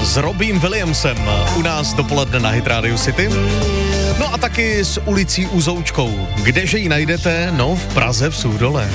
s Robbiem Williamsem u nás dopoledne na Hit Radio City. No a taky s ulicí Uzoučkou. Kdeže ji najdete? No, v Praze v Suchdole.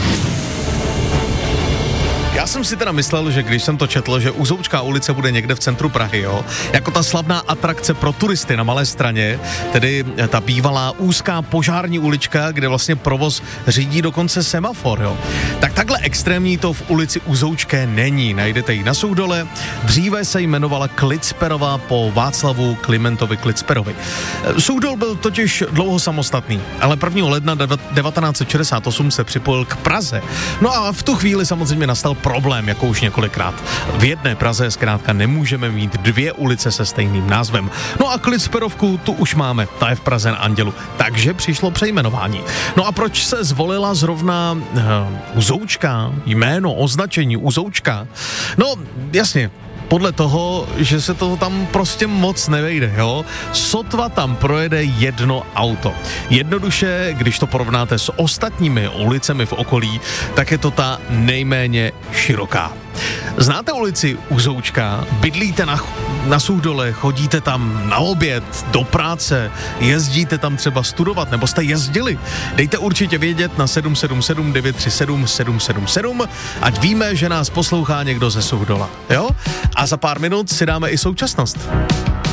Já jsem si teda myslel, že když jsem to četl, že Uzoučká ulice bude někde v centru Prahy, jo, jako ta slavná atrakce pro turisty na Malé Straně, tedy ta bývalá úzká požární ulička, kde vlastně provoz řídí dokonce semafor, jo. Tak takhle extrémní to v ulici Uzoučké není, najdete ji na Suchdole, dříve se jmenovala Klicperova po Václavu Klimentovi Klicperovi. Suchdol byl totiž dlouho samostatný, ale 1. ledna 1968 se připojil k Praze. No a v tu chvíli samozřejmě nastal problém, jako už několikrát. V jedné Praze zkrátka nemůžeme mít dvě ulice se stejným názvem. No a Klicperovku tu už máme, ta je v Praze na Andělu. Takže přišlo přejmenování. No a proč se zvolila zrovna Uzoučka, jméno, označení Uzoučka? No, jasně, podle toho, že se to tam prostě moc nevejde, jo. Sotva tam projede jedno auto. Jednoduše, když to porovnáte s ostatními ulicemi v okolí, tak je to ta nejméně široká. Znáte ulici Uzoučka? Bydlíte na Suchdole, chodíte tam na oběd, do práce, jezdíte tam třeba studovat, nebo jste jezdili? Dejte určitě vědět na 777 937 777, ať víme, že nás poslouchá někdo ze Suchdola, jo? A za pár minut si dáme i současnost.